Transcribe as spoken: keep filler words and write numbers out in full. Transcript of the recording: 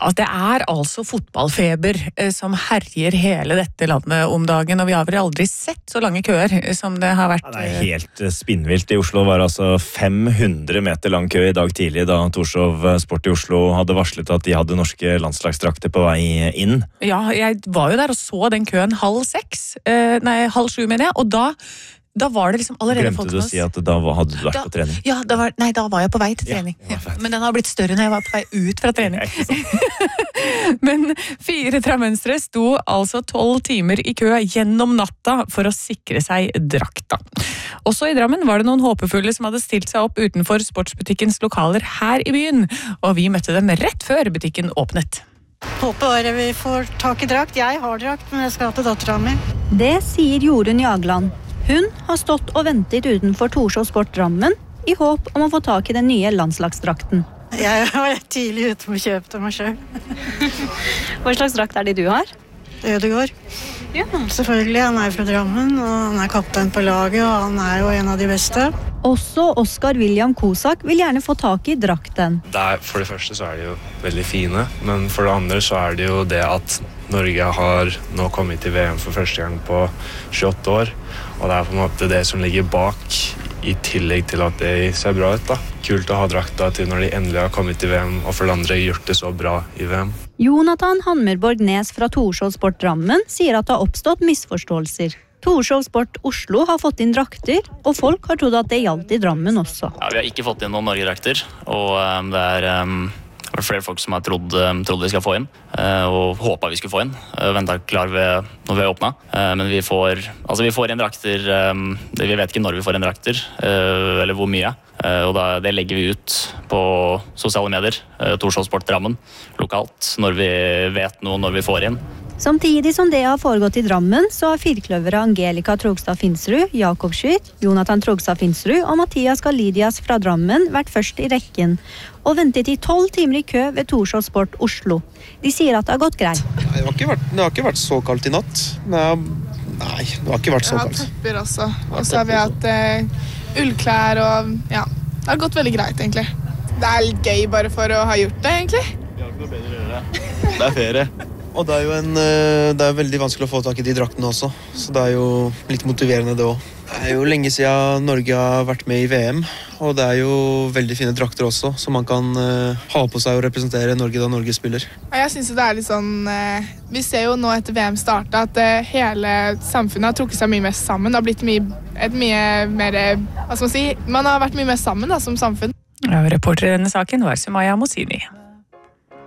at det er altså fotballfeber som herjer hele dette landet om dagen, og vi har vel aldri sett så lange køer som det har vært. Ja, det er helt spinnvilt. I Oslo var altså fem hundre meter lang kø i dag tidlig, da Torshov Sport i Oslo hadde varslet at de hadde norske landslagsdrakter på vei inn. Ja, jeg var jo der og så den køen halv seks, nei, halv sju mener jeg, og da Da var det liksom allerede Glemte folk du å si at da hadde du vært da, på trening? Ja, da var, nei, da var jeg på vei til trening. Ja, ja, men den har blitt større når jeg var på vei ut fra trening. Men fire travmønstre sto altså tolv timer i kø gjennom natta for å sikre seg drakta. Også i Drammen var det noen håpefulle som hadde stilt seg opp utenfor sportsbutikkens lokaler her i byen, og vi møtte dem rett før butikken åpnet. Håper bare vi får tak i drakt. Jeg har drakt, men jeg skal ha til datteren min. Det sier Jorunn Jagland. Hun har stått og ventet utenfor Torshov Sport Drammen i håp om å få tak i den nye landslagsdrakten. Jeg var tidlig ute med å kjøpe til meg selv. Hva slags drakt er det du har? Ødegaard. Ja, selvfølgelig. Han er fra Drammen, og han er kaptein på laget, og han er jo en av de beste. Også Oskar William Kosak vil gjerne få tak i drakten. Der, for det første så er de jo veldig fine, men for det andre så er det jo det at Norge har nå kommet til V M for første gang på tjueåtte år, og det er på en måte det som ligger bak, i tillegg til at det ser bra ut da. Kult å ha drakta til når de endelig har kommet til V M, og for det andre gjort det så bra i V M. Jonathan Hammerborg Nes fra Torshov Sport Drammen sier at det har oppstått misforståelser. Torshov Sport Oslo har fått inn drakter, og folk har trodd at det gjaldt i Drammen også. Ja, vi har ikke fått inn noen Norge-drakter, og um, det er um, flere folk som har trodd, um, trodd vi skal få inn, uh, og håpet vi skulle få inn. Uh, ventet klar ved, når vi har åpnet. Uh, men vi får, altså vi får inn drakter, um, vi vet ikke når vi får inn drakter, uh, eller hvor mye. Uh, og da, det legger vi ut på sosiale medier, uh, Torshov Sport Drammen, lokalt, når vi vet noe, når vi får inn. Samtidig som det har foregått i Drammen, så har firkløvere Angelica Trogstad Finsrud, Jakob Skyt, Jonathan Trogstad Finsrud og Mathias Galidias fra Drammen vært først i rekken, og ventet i tolv timer i kø ved Torshov Sport Oslo. De sier at det har gått greit. Nei, det, har ikke vært, det har ikke vært så kaldt i natt. Nei, nei, det har ikke vært så kaldt. Jeg har tepper også, og så har vi hatt uh, ullklær og ja, det har gått veldig greit egentlig. Det er litt gøy bare for å ha gjort det egentlig. Vi har ikke noe bedre å gjøre. Det er ferie. Og det er jo en, det er veldig vanskelig å få tak i de draktene også, så det er jo litt motiverende det også. Det er jo lenge siden Norge har vært med i V M, og det er jo veldig fine drakter også, så man kan uh, ha på seg og representere Norge da Norge spiller. Jeg synes det er litt sånn, uh, vi ser jo nå etter V M startet at uh, hele samfunnet har trukket seg mye mer sammen. Det har blitt mye, et mye mer, hva skal man si, man har vært mye mer sammen da, som samfunn. Ja, reporter i denne saken var Sumaya Mosini.